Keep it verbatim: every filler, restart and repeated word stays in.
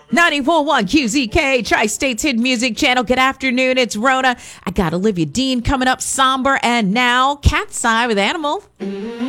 ninety-four point one Q Z K, Tri-State's Hit Music Channel. Good afternoon, it's Rona. I got Olivia Dean coming up, Somber, and now Cat's Eye with Animal.